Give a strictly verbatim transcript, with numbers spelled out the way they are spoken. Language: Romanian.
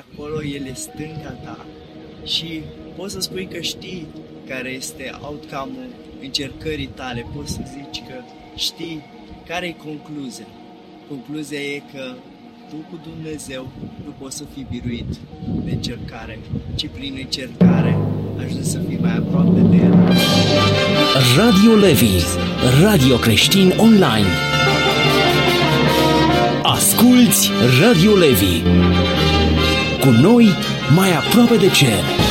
acolo, El e stânga ta și poți să spui că știi care este outcome-ul încercării tale, poți să zici că știi care e concluzia. Concluzia e că tu cu Dumnezeu nu poți să fii biruit de încercare, ci prin încercare ajungi să fii mai aproape de El. Radio Levi, radio creștin online. Asculți Radio Levi. Cu noi mai aproape de cer.